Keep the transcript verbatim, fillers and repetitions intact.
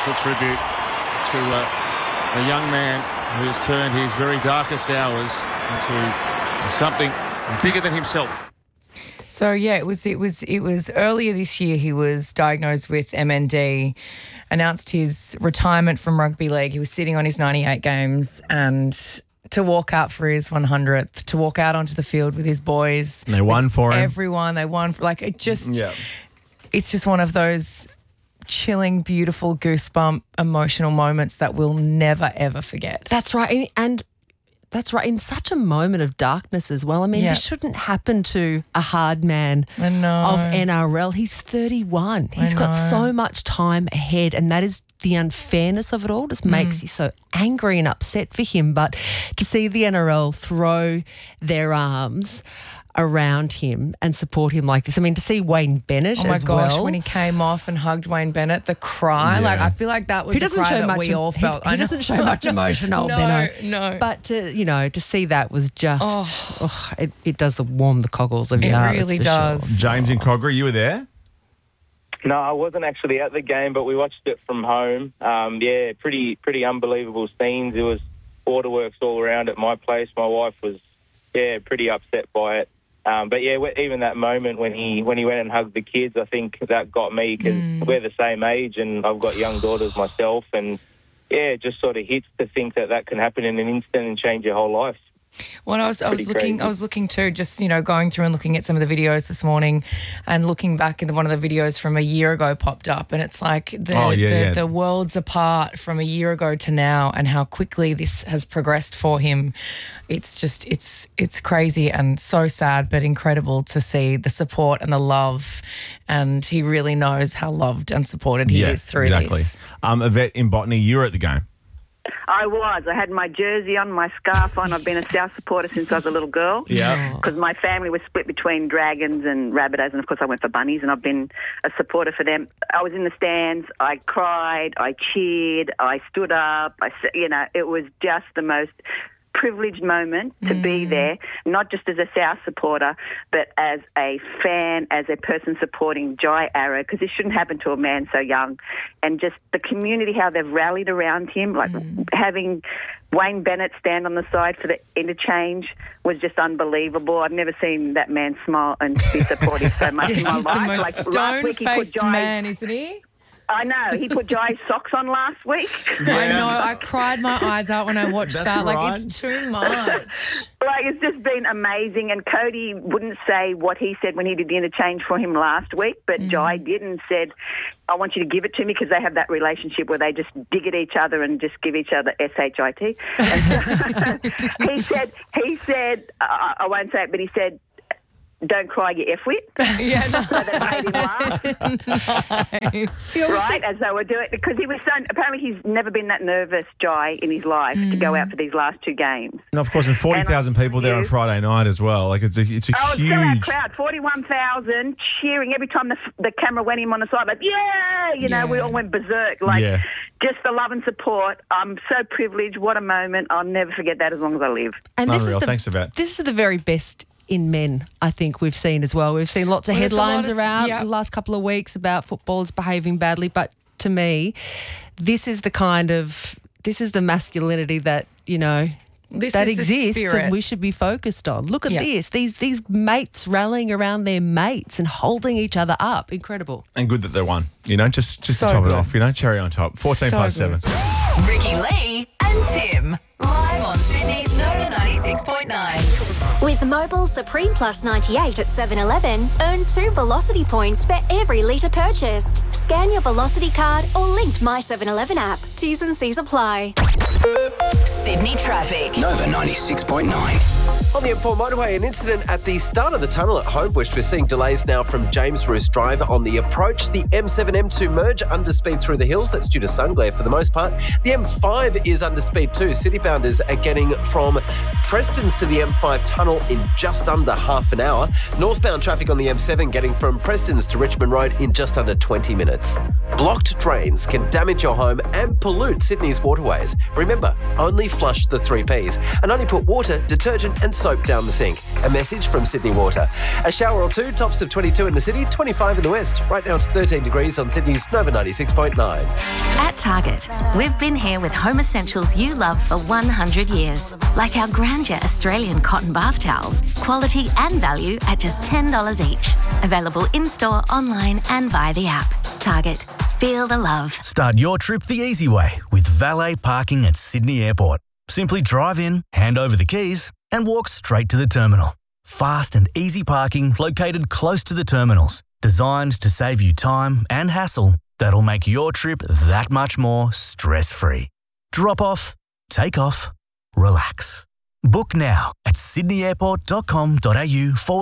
beautiful tribute to uh, a young man who's turned his very darkest hours into something bigger than himself. So yeah, it was it was it was earlier this year he was diagnosed with M N D, announced his retirement from rugby league. He was sitting on his ninety-eight games, and to walk out for his one hundredth, to walk out onto the field with his boys. And they won for him. Everyone, they won. For, like it just, yeah. It's just one of those chilling, beautiful, goosebump, emotional moments that we'll never ever forget. That's right, and. and That's right. In such a moment of darkness as well. I mean, Yeah. this shouldn't happen to a hard man I know. of N R L. He's thirty-one. He's got know. so much time ahead, and that is the unfairness of it all just makes you so angry and upset for him. But to see the N R L throw their arms around him and support him like this. I mean, to see Wayne Bennett Oh my as gosh, well. when he came off and hugged Wayne Bennett, the cry, Yeah. like I feel like that was He a doesn't cry show that much. we all he, felt. he I know. doesn't show much emotion, old No, Benno. no. But to, you know, to see that was just, Oh. oh, it, it does warm the coggles of It your heart. really that's for does. sure. James in Cogra, you were there? No, I wasn't actually at the game, but we watched it from home. Um, yeah, pretty pretty unbelievable scenes. There was waterworks all around at my place. My wife was, yeah, pretty upset by it. Um, but yeah, even that moment when he when he went and hugged the kids, I think that got me because Mm. we're the same age and I've got young daughters myself. And yeah, it just sort of hits to think that that can happen in an instant and change your whole life. Well, I was I was Pretty looking crazy. I was looking too, just you know, going through and looking at some of the videos this morning, and looking back at one of the videos from a year ago popped up, and it's like the Oh, yeah, the, yeah. the worlds apart from a year ago to now, and how quickly this has progressed for him. It's just it's it's crazy and so sad, but incredible to see the support and the love, and he really knows how loved and supported he is through exactly. this. Um, Yvette in Botany, you were at the game. I was. I had my jersey on, my scarf on. I've been a South supporter since I was a little girl. Yeah. Because my family was split between Dragons and Rabbitohs, and of course I went for Bunnies, and I've been a supporter for them. I was in the stands. I cried. I cheered. I stood up. I, s- you know, it was just the most privileged moment to be there, not just as a South supporter, but as a fan, as a person supporting Jai Arrow, because this shouldn't happen to a man so young. And just the community, how they've rallied around him, like having Wayne Bennett stand on the side for the interchange was just unbelievable. I've never seen that man smile and be supportive so much in my He's the life. most Like, last week he put stone-faced Jai- man, isn't he? I know. He put Jai's socks on last week. I know. I cried my eyes out when I watched That's that. Like, right. it's too much. Like, it's just been amazing. And Cody wouldn't say what he said when he did the interchange for him last week, but Jai did and said, I want you to give it to me, because they have that relationship where they just dig at each other and just give each other S H I T. And so he said, he said, I, I won't say it, but he said, don't cry, you F-wit. Yeah, no. So that made him laugh. Nice. Right, as they were doing, because he was so, apparently he's never been that nervous, Jai, in his life to go out for these last two games. And of course, and forty thousand And I- people there on you- Friday night as well. Like it's a it's a Oh, it's still our huge. crowd, forty-one thousand, cheering every time the, the camera went him on the side, like, yeah, you know, Yeah. we all went berserk, like, Yeah. just the love and support. I'm so privileged. What a moment. I'll never forget that as long as I live. And this Unreal. is the, Thanks, Yvette. This is the very best in men, I think we've seen as well. We've seen lots of Well, there's a lot headlines of- around yeah. the last couple of weeks about footballers behaving badly, but to me, this is the kind of, this is the masculinity that, you know, This that is the exists spirit. and we should be focused on. Look at Yeah. this. These these mates rallying around their mates and holding each other up. Incredible. And good that they won. You know, just just So to top good. it off. You know, cherry on top. Fourteen So past good. seven. Ricky Lee and Tim. Live on Sydney's Nova ninety-six point nine. With Mobile Supreme Plus ninety-eight at seven eleven, earn two Velocity points for every litre purchased. Scan your Velocity card or linked My seven eleven app. T's and C's apply. Sydney traffic. Nova ninety-six point nine. On the M four motorway, an incident at the start of the tunnel at Homebush. We're seeing delays now from James Roos Drive on the approach. The M seven M two merge under speed through the hills. That's due to sun glare for the most part. The M five is under speed too. Citybounders are getting from Prestons to the M five tunnel Tunnel in just under half an hour. Northbound traffic on the M seven getting from Prestons to Richmond Road in just under twenty minutes. Blocked drains can damage your home and pollute Sydney's waterways. Remember, only flush the three Ps and only put water, detergent and soap down the sink. A message from Sydney Water. A shower or two, tops of twenty-two in the city, twenty-five in the west. Right now it's thirteen degrees on Sydney's Nova ninety-six point nine. At Target, we've been here with home essentials you love for one hundred years. Like our Grandeur Australian cotton bath towels. Quality and value at just ten dollars each. Available in-store, online and via the app. Target. Feel the love. Start your trip the easy way with valet parking at Sydney Airport. Simply drive in, hand over the keys and walk straight to the terminal. Fast and easy parking located close to the terminals. Designed to save you time and hassle that'll make your trip that much more stress-free. Drop off, take off, relax. Book now at sydney airport dot com dot a u forward